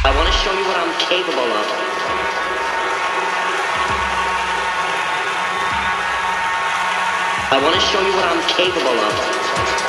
I want to show you what I'm capable of. I want to show you what I'm capable of.